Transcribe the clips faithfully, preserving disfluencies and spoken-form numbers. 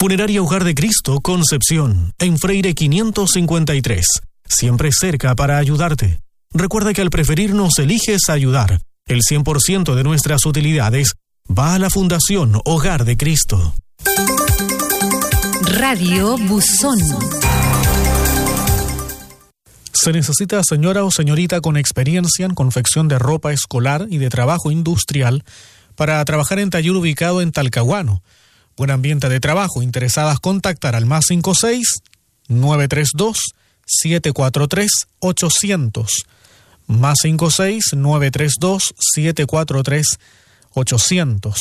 Funeraria Hogar de Cristo, Concepción, en Freire quinientos cincuenta y tres. Siempre cerca para ayudarte. Recuerda que al preferirnos eliges ayudar. El cien por ciento de nuestras utilidades va a la Fundación Hogar de Cristo. Radio Buzón. Se necesita señora o señorita con experiencia en confección de ropa escolar y de trabajo industrial para trabajar en taller ubicado en Talcahuano. Buen ambiente de trabajo. Interesadas contactar al más cinco seis, nueve tres dos, siete cuatro tres, ochocientos. Más cinco seis, nueve tres dos, siete cuatro tres, ochocientos.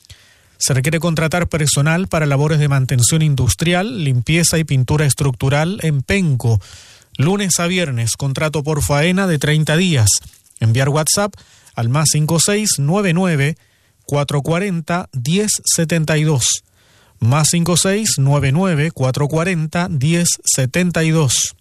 Se requiere contratar personal para labores de mantención industrial, limpieza y pintura estructural en Penco. Lunes a viernes, contrato por faena de treinta días. Enviar WhatsApp al más cinco seis, nueve nueve, cuatro cuatro cero, uno cero siete dos. Más cinco seis, nueve nueve, cuatro cuatro cero, uno cero siete dos.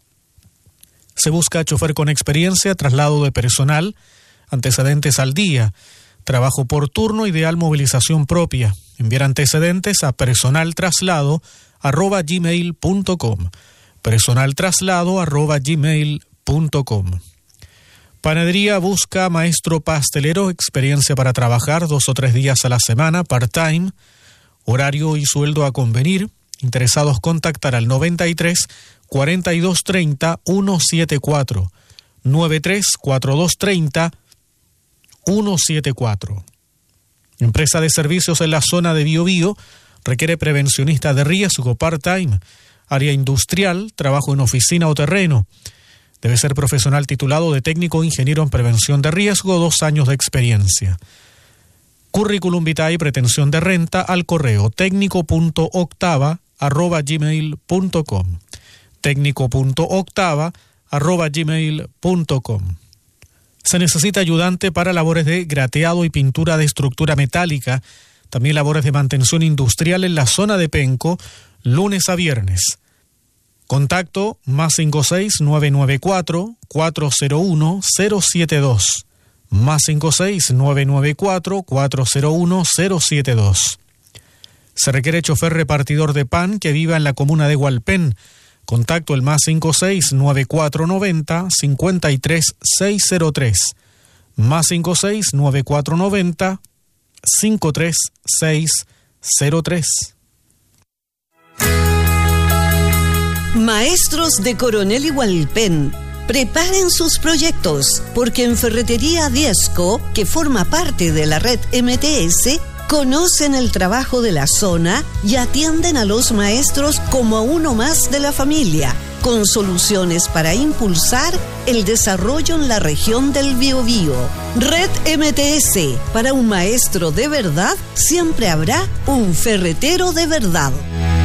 Se busca chofer con experiencia, traslado de personal, antecedentes al día, trabajo por turno, ideal movilización propia. Enviar antecedentes a personaltraslado arroba gmail punto com. personaltraslado arroba gmail punto com. Panadería busca maestro pastelero, experiencia para trabajar dos o tres días a la semana, part-time, horario y sueldo a convenir. Interesados contactar al noventa y tres, cuarenta y dos treinta, ciento setenta y cuatro, noventa y tres, cuarenta y dos treinta, ciento setenta y cuatro. Empresa de servicios en la zona de Biobío requiere prevencionista de riesgo, part-time, área industrial, trabajo en oficina o terreno. Debe ser profesional titulado de técnico ingeniero en prevención de riesgo, dos años de experiencia. Currículum vitae y pretensión de renta al correo técnico punto octava arroba gmail punto com. técnico punto octava arroba gmail punto com. Se necesita ayudante para labores de grateado y pintura de estructura metálica, también labores de mantención industrial en la zona de Penco, lunes a viernes. Contacto más cinco seis, nueve nueve cuatro, cuatro cero uno, cero siete dos. Más cinco seis, nueve nueve cuatro, cuatro cero uno, cero siete dos. Se requiere chofer repartidor de pan que viva en la comuna de Hualpén. Contacto el más cinco seis, nueve cuatro nueve cero, cinco tres seis cero tres. Más cinco seis, nueve cuatro nueve cero, cinco tres seis cero tres. Maestros de Coronel y Hualpén, preparen sus proyectos, porque en Ferretería Diezco, que forma parte de la red M T S, conocen el trabajo de la zona y atienden a los maestros como a uno más de la familia, con soluciones para impulsar el desarrollo en la región del Biobío. Red M T S, para un maestro de verdad, siempre habrá un ferretero de verdad.